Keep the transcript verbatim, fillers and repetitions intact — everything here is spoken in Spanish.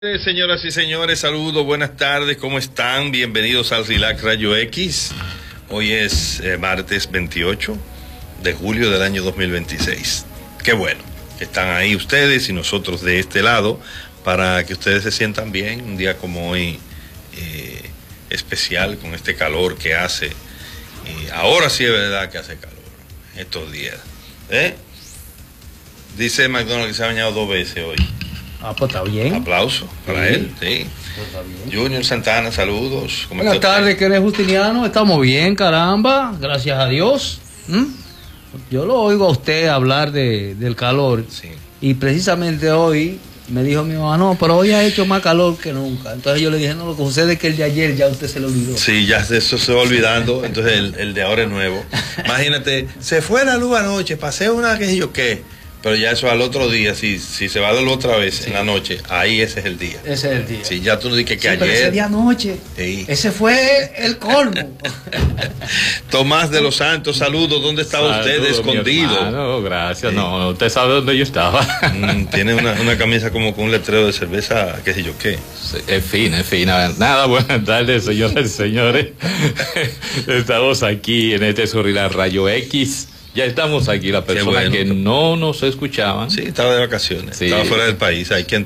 Eh, Señoras y señores, saludos, buenas tardes, ¿cómo están? Bienvenidos al Relax Rayo X. Hoy es eh, martes veintiocho de julio del año dos mil veintiséis. Qué bueno, están ahí ustedes y nosotros de este lado para que ustedes se sientan bien. Un día como hoy eh, especial con este calor que hace. Y ahora sí es verdad que hace calor estos días. ¿Eh? Dice McDonald que se ha bañado dos veces hoy. Ah, pues está bien. Aplauso para Sí. él, sí. Pues está bien. Junior Santana, saludos. ¿Cómo Buenas está usted? tardes, querido Justiniano. Estamos bien, caramba. Gracias a Dios. ¿Mm? Yo lo oigo a usted hablar de, del calor. Sí. Y precisamente hoy me dijo mi mamá, no, pero hoy ha hecho más calor que nunca. Entonces yo le dije, no, lo que sucede es que el de ayer ya usted se lo olvidó. Sí, ya de eso se va olvidando, entonces el, el de ahora es nuevo. Imagínate, se fue la luz anoche, pasé una que sé yo qué, pero ya eso al otro día, si, si se va a dar otra vez Sí. en la noche, ahí ese es el día. Ese es el día. Sí, ya tú no dices que Sí, pero ese ayer. día anoche, Sí. ese fue el colmo. Tomás de los Santos, saludos, ¿dónde estaba usted Saludos, mi escondido? hermano, gracias. Sí. No, usted sabe dónde yo estaba. Mm, tiene una, una camisa como con un letrero de cerveza, qué sé yo qué. Sí, es fina, es fina. Nada, buenas tardes, señoras y señores. Estamos aquí en este Surrila Rayo X. Ya estamos aquí, las personas bueno. que no nos escuchaban. Sí, estaba de vacaciones, Sí. estaba fuera del país, hay que